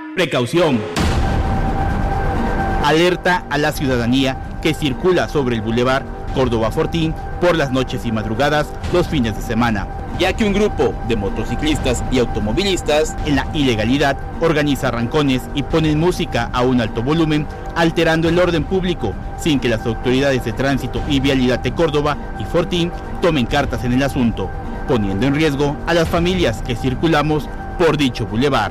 Precaución. Alerta a la ciudadanía que circula sobre el Boulevard Córdoba Fortín por las noches y madrugadas los fines de semana, ya que un grupo de motociclistas y automovilistas en la ilegalidad organiza arrancones y ponen música a un alto volumen, alterando el orden público, sin que las autoridades de tránsito y vialidad de Córdoba y Fortín tomen cartas en el asunto, poniendo en riesgo a las familias que circulamos por dicho bulevar.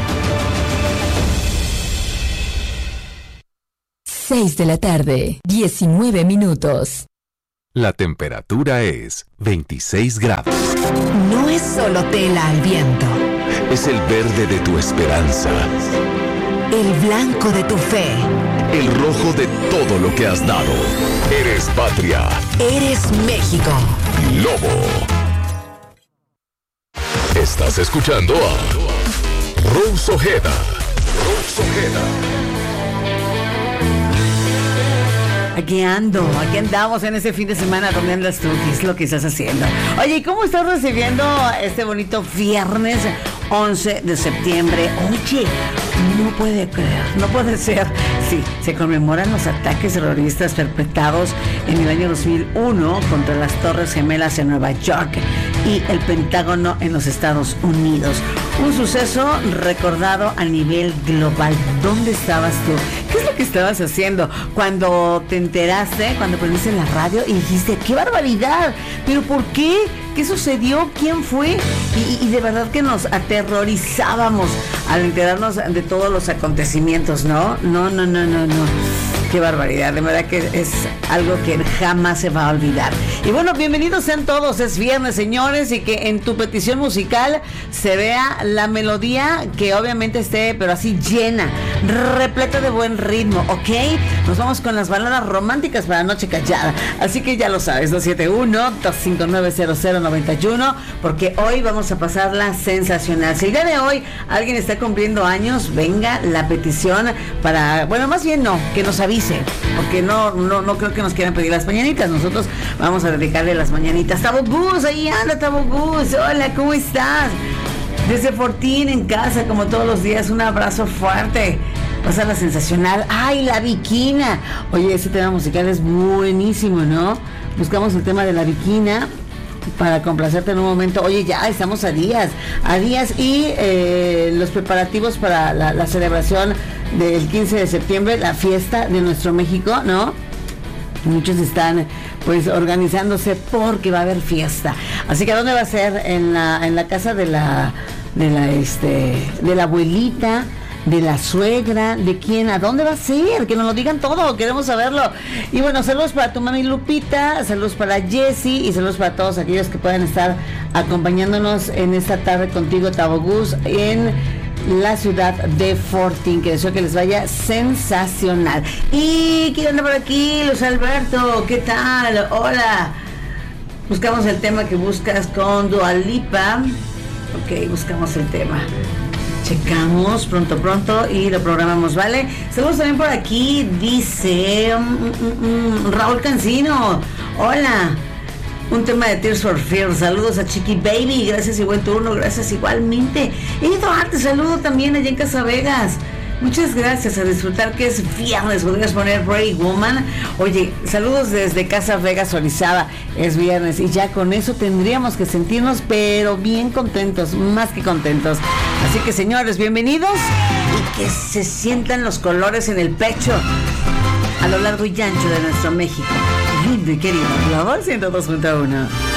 6 de la tarde, 19 minutos. La temperatura es 26 grados. No es solo tela al viento. Es el verde de tu esperanza. El blanco de tu fe. El rojo de todo lo que has dado. Eres patria. Eres México. Lobo. Estás escuchando a Rose Ojeda. Rose Ojeda. Aquí andamos en ese fin de semana. ¿Dónde andas tú? ¿Qué es lo que estás haciendo? Oye, ¿cómo estás recibiendo este bonito viernes 11 de septiembre? Oye, no puede ser. Sí, se conmemoran los ataques terroristas perpetrados en el año 2001 contra las Torres Gemelas en Nueva York y el Pentágono en los Estados Unidos. Un suceso recordado a nivel global. ¿Dónde estabas tú? ¿Qué es lo que estabas haciendo cuando te enteraste, cuando prendiste la radio y dijiste, ¡qué barbaridad! ¿Pero por qué? ¿Qué sucedió? ¿Quién fue? Y de verdad que nos aterrorizábamos al enterarnos de todos los acontecimientos, ¿no? No. Qué barbaridad, de verdad que es algo que jamás se va a olvidar. Y bueno, bienvenidos sean todos, es viernes, señores, y que en tu petición musical se vea la melodía que obviamente esté, pero así llena, repleta de buen ritmo, ¿ok? Nos vamos con las baladas románticas para Noche Callada, así que ya lo sabes, 271-259-0091, porque hoy vamos a pasarla sensacional. Si el día de hoy alguien está cumpliendo años, venga la petición para, bueno, más bien no, que nos avise, porque no creo que nos quieran pedir las mañanitas. Nosotros vamos a dedicarle las mañanitas. Tabo Gus, ahí anda Tabo Gus. Hola, ¿cómo estás? Desde Fortín, en casa, como todos los días, un abrazo fuerte. Pásala sensacional. ¡Ay, la Viquina! Oye, ese tema musical es buenísimo, ¿no? Buscamos el tema de la Viquina para complacerte en un momento. Oye, ya estamos a días y los preparativos para la celebración del 15 de septiembre, la fiesta de nuestro México, ¿no? Muchos están pues organizándose porque va a haber fiesta. Así que ¿a dónde va a ser? En la casa de la abuelita, de la suegra, de quién, a dónde va a ser, que nos lo digan todo, queremos saberlo. Y bueno, saludos para tu mami Lupita, saludos para Jessie y saludos para todos aquellos que puedan estar acompañándonos en esta tarde contigo, Tabo Gus, en la ciudad de Fortín, que deseo que les vaya sensacional. Y quién anda por aquí, Luis Alberto, ¿qué tal? Hola. Buscamos el tema que buscas con Dua Lipa. Ok, buscamos el tema. Checamos pronto y lo programamos, ¿vale? Saludos también por aquí, dice Raúl Cancino. Hola. Un tema de Tears for Fears. Saludos a Chiqui Baby, gracias y buen turno, gracias igualmente. Eduardo, te saludo también allá en Casa Vegas. Muchas gracias, a disfrutar que es viernes. Podrías poner Pretty Woman. Oye, saludos desde Casa Vegas, Orizaba. Es viernes y ya con eso tendríamos que sentirnos pero bien contentos, más que contentos. Así que señores, bienvenidos y que se sientan los colores en el pecho a lo largo y ancho de nuestro México. Lindo y querido, Global 102.1.